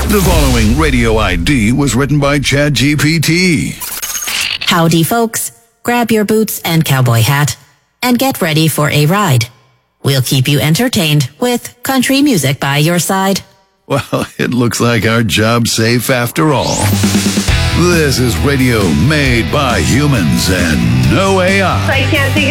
The following radio ID was written by ChatGPT. Howdy, folks. Grab your boots and cowboy hat and get ready for a ride. We'll keep you entertained with country music by your side. Well, it looks like our job's safe after all. This is radio made by humans and no AI. I can't think